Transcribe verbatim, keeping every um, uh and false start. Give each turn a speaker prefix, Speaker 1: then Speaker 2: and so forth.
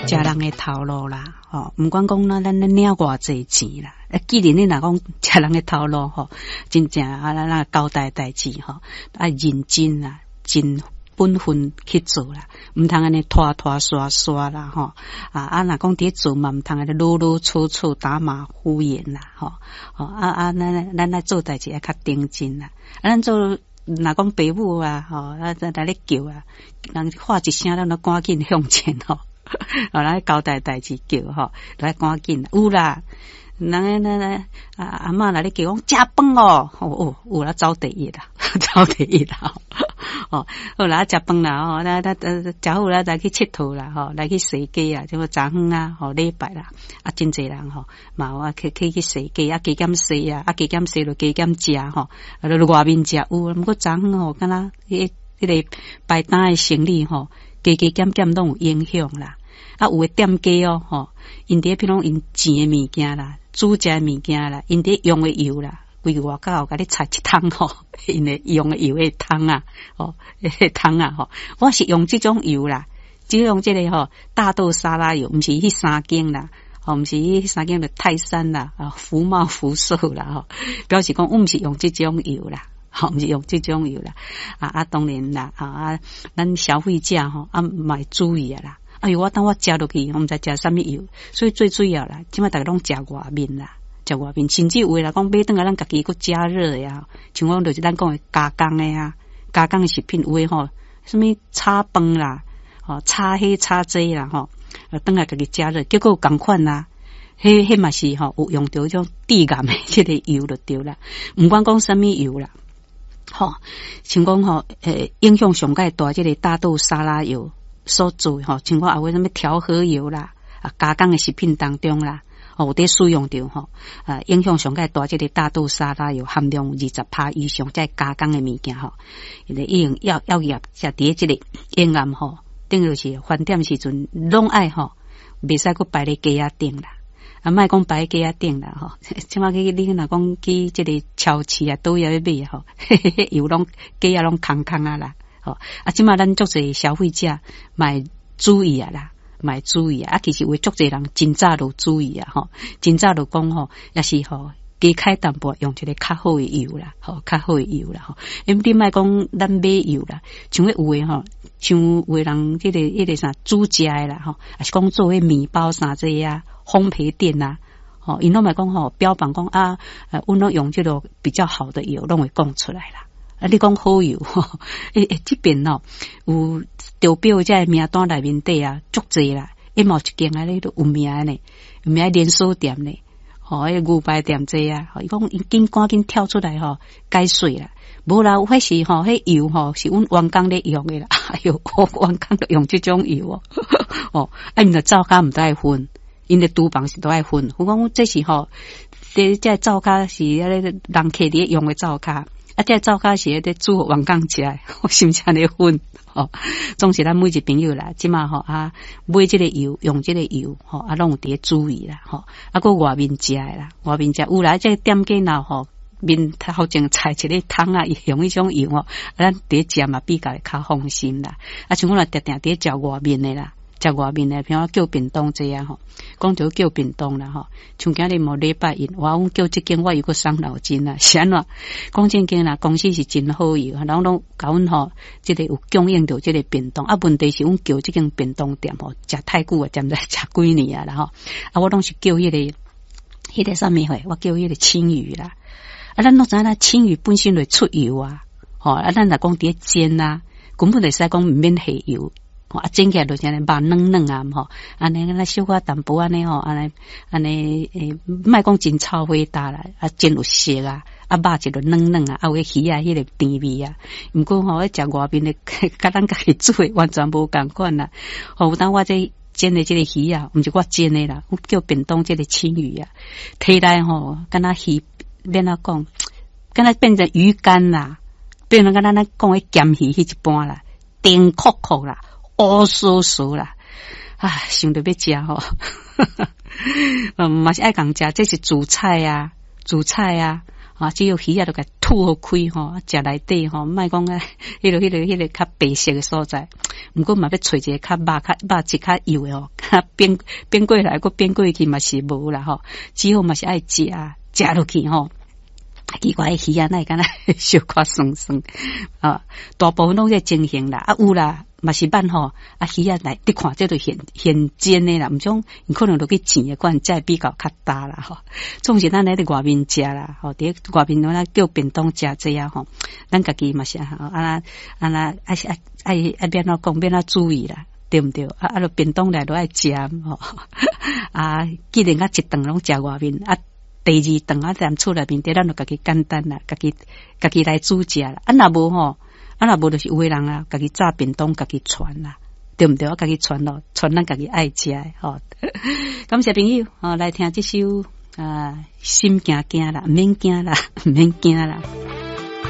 Speaker 1: 食人的头路啦，吼，毋管讲咱咱咱领偌济钱啦，啊，既然你若讲食人的头路吼，真正啊，咱咱交代代志吼，啊，认真啦，真本分去做啦，毋通安尼拖拖刷刷啦，吼，啊啊，若讲伫做嘛，毋通安尼啰啰嗦嗦打马虎眼啦，吼，吼啊啊，咱咱来做代志要较认真啦，啊，咱做。若讲爸母啊，吼，啊，在来咧叫啊，人喊一声，咱就赶紧向前吼，啊，来交代代志叫吼，来赶紧有啦，人那那啊阿嬷来咧叫讲食饭哦，哦哦，有啦，走第一啦，走第一啦，哦，好啦，食饭啦，吼，那那呃，食好啦，来去佚佗啦，吼，来去洗鸡啊，什么昨昏啊，吼，礼拜啦，啊，真济人吼，嘛有啊，去去去洗鸡啊，加减洗啊，啊，加减洗就加减食吼，啊，就外面食有，毋过昨昏吼，敢若迄迄个排单诶生理吼，加加减减拢有影响啦，啊，有诶店家哦，吼，因伫譬如因钱诶物件啦，煮食诶物件啦，因伫用诶油啦。规个外口甲你采一桶吼，因为用的油的桶啊，哦，迄桶啊吼，我是用这种油啦，只用这个吼大豆沙拉油，毋是迄三间啦，哦，毋是迄三间的泰山啦，啊，福茂福寿啦，吼，表示讲我毋是用这种油啦，吼，毋是用这种油啦，啊啊，当然啦，啊啊，咱消费者吼啊，嘛注意啊啦，哎呦，我当我食落去，我毋知食啥物油，所以最主要啦，即摆大家拢食外面啦。食外面，甚至有诶啦，讲买顿啊，咱家己个加热呀，像讲就是咱讲诶加工诶啊，加工诶食品有诶吼，什么炒饭啦，吼炒迄炒这啦吼，顿来家己加热，结果共款啦，迄迄嘛是吼有用到迄种低盐诶即个油就对啦，毋管讲什么油啦，吼，像讲吼诶影响上界大即个大豆沙拉油所做吼，像讲啊为什么调和油啦，啊加工诶食品当中啦。哦，有伫使用着吼，啊，影响上界大，即个大豆沙拉油含量二十趴以上，再加工的物件吼，伊个已经要要入食伫即个沿岸吼，等于是饭店时阵拢爱吼，袂使佫摆咧鸡仔顶啦，啊，莫讲摆鸡仔顶啦吼，即马去你若讲去即个超市啊，倒要要买吼，嘿嘿嘿，油拢鸡仔拢空空啊啦，吼，啊，即马咱足侪消费者买注意啊啦。买注意啊！啊，其实有足侪人真早就注意啊，吼，真早就讲吼，也是吼加开淡薄用一个较好的油啦，吼，较好的油啦，吼。因你莫讲咱买油啦，像有诶吼，像有诶人即、这个迄、这个啥煮食诶啦，吼，也是讲做迄面包啥这啊，烘焙店呐，吼，因拢莫讲吼标榜讲啊，呃，阮拢用即个比较好的油，拢会讲出来啦。啊，你讲好油，诶诶，这边哦有投标在名单内面底啊，足济啦，一毛一间啊，你都有名呢，有名连锁店呢，吼，迄牛排店济啊，伊讲伊紧赶紧跳出来吼，解说啦，无啦，有迄是吼，迄油吼是阮员工咧用诶啦，哎哟，我员工都用这种油哦，哦，啊，因着灶骹毋得爱分，因着厨房是都爱分，我讲这是吼，这这灶骹是迄个人客咧用诶灶骹。啊，这灶骹是咧煮员工食诶，我是毋是安尼分？吼，总是咱每一朋友啦，即马吼啊，买即个油，用即个油，吼啊，拢有伫注意啦，吼啊，个外面食诶啦，外面食有啦，即个店家闹吼，面头前菜一个汤啊，用迄种油哦，咱伫食嘛比较较放心啦。啊，像我若定定伫食外面诶啦。食外面诶，譬如叫便当这样吼，讲着叫便当啦吼。像今日无礼拜一，我讲叫即间我有个伤脑筋啦，是安怎？讲正经啦，公司是真好油，然后拢甲阮吼，即个有供应到即个便当。啊，问题是阮叫即间便当店吼，食太久啊，踮在食几年啊啦吼。啊，我拢是叫迄、那个，迄、那个啥物货，我叫迄个青鱼啦。啊，咱拢知影青鱼本身就出油啊，吼啊，咱若讲伫煎啊，根本就使讲毋免下油。啊，煎起来就是安尼肉嫩嫩啊，吼，安尼安尼小可淡薄安尼吼，安尼安尼诶，莫讲真臭火大啦，啊煎有色啊，啊肉一个嫩嫩啊，啊有迄鱼啊，迄个甜味啊。毋过吼，迄食外面的，甲咱家己煮的完全无共款啦。吼，有当我这煎的这个鱼啊，毋是我煎的啦，我叫便当这个青鱼啊，摕来吼，敢若鱼变哪讲，敢若变成鱼干啦，变成敢若咱讲的咸鱼迄一般啦，甜酷酷啦。乌酥酥啦，啊，想着要食吼，嗯，嘛是爱共食，这是主菜啊，主菜啊，啊，只有鱼啊，就甲吐好开吼，食内底吼，莫讲啊，迄个迄个迄个较白色的所在，毋过嘛要找一个较肉较肉质较油的哦， 变变过来，个变过去嘛是无啦吼，只好嘛是爱食食落去吼。奇怪，鱼啊，那敢若小可酸酸啊，大部分拢在精形啦，啊有啦，嘛是慢吼，啊鱼啊来，你看这都现现煎的啦，毋种可能落去煎的款，再比较较大啦吼。总是咱来伫外面食啦，吼，伫外面咱叫便当食这样吼，咱家己嘛是吼，啊啦啊啦，爱爱爱爱变哪讲变哪注意啦。对毋对？啊啊，著便当来都爱食吼，啊，既然啊一顿拢食外面啊。第二顿啊，踮厝内面，得咱就家己简单啦，家己家己来煮食啦。啊，若无吼，啊，若无就是有诶人啊，家己炸便当，家己传啦，对毋对？啊，家己传咯，传咱家己爱食诶吼。感谢朋友哦，来听这首啊，心惊惊啦，毋免惊啦，毋免惊啦。